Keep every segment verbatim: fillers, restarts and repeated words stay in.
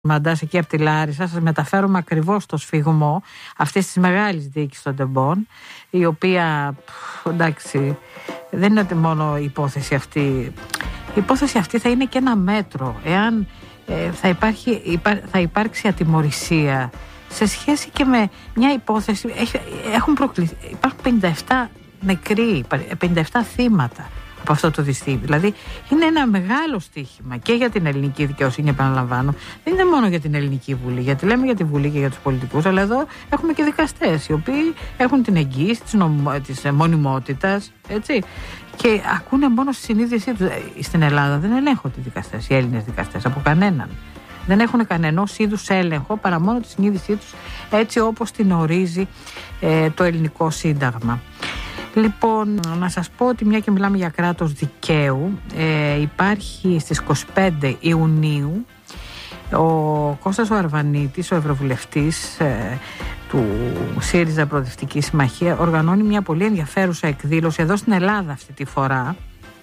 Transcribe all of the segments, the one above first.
Μαντάς εκεί από τη Λάρισα, σας μεταφέρουμε ακριβώς στο σφιγμό αυτής της μεγάλης διοίκησης των τεμπών, η οποία, εντάξει, δεν είναι ότι μόνο η υπόθεση αυτή. Η υπόθεση αυτή θα είναι και ένα μέτρο, εάν ε, θα, υπάρχει, υπά, θα υπάρξει ατιμωρησία σε σχέση και με μια υπόθεση. Έχουν προκληθεί, υπάρχουν πενήντα επτά νεκροί, πενήντα επτά θύματα από αυτό το δυστύχημα. Δηλαδή είναι ένα μεγάλο στοίχημα και για την ελληνική δικαιοσύνη, επαναλαμβάνω. Δεν είναι μόνο για την ελληνική Βουλή, γιατί λέμε για τη Βουλή και για τους πολιτικούς, αλλά εδώ έχουμε και δικαστές οι οποίοι έχουν την εγγύηση της, νομ... της μονιμότητας, έτσι, και ακούνε μόνο στη συνείδησή τους. Στην Ελλάδα δεν ελέγχονται οι δικαστές, οι Έλληνες δικαστές, από κανέναν. Δεν έχουν κανένας είδους έλεγχο παρά μόνο τη συνείδησή τους, έτσι όπως την ορίζει ε, το ελληνικό σύνταγμα. Λοιπόν, να σας πω ότι μια και μιλάμε για κράτος δικαίου, ε, υπάρχει στις είκοσι πέντε Ιουνίου ο Κώστας ο Αρβανίτης, ο ευρωβουλευτής ε, του ΣΥΡΙΖΑ Προοδευτική Συμμαχία, οργανώνει μια πολύ ενδιαφέρουσα εκδήλωση εδώ στην Ελλάδα αυτή τη φορά,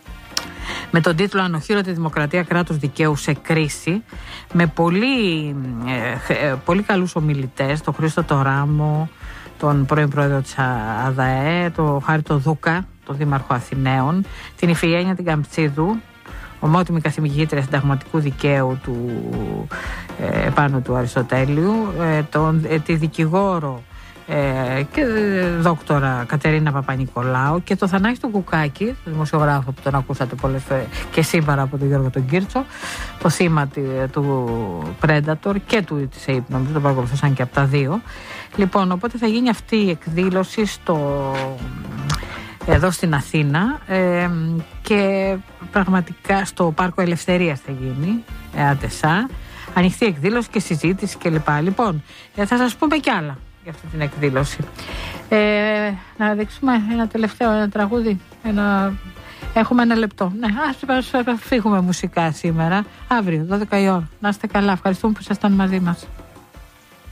με τον τίτλο «Ανοχήρωτη Δημοκρατία, κράτος δικαίου σε κρίση», με πολύ, ε, πολύ καλούς ομιλητές, τον Χρήστο το Ράμο, τον πρώην πρόεδρο της ΑΔΑΕ, τον Χάριτο Δούκα, τον δήμαρχο Αθηναίων, την Ιφηγένεια την Καμψίδου, ομότιμη καθηγήτρια συνταγματικού δικαίου του ε, επάνω του Αριστοτέλειου, ε, τον, ε, τη δικηγόρο ε, και ε, δόκτορα Κατερίνα Παπα-Νικολάου και το Θανάση τον Κουκάκη, τον δημοσιογράφο που τον ακούσατε πολλές φορές και σήμερα από τον Γιώργο τον Κίρτσο, το θύμα του Predator και του της ΑΕΠ, νομίζω τον παρακολουθούσαν και από τα δύο. Λοιπόν, οπότε θα γίνει αυτή η εκδήλωση στο, εδώ στην Αθήνα ε, και πραγματικά στο Πάρκο Ελευθερίας θα γίνει, ε, ΑΤΕΣΑ, ανοιχτή εκδήλωση και συζήτηση κλπ. Λοιπόν, ε, θα σας πούμε κι άλλα για αυτή την εκδήλωση. Ε, να δείξουμε ένα τελευταίο, ένα τραγούδι, ένα... Έχουμε ένα λεπτό. Ναι, ας φύγουμε μουσικά σήμερα. Αύριο, δώδεκα η ώρα. Να είστε καλά. Ευχαριστούμε που ήσασταν μαζί μας.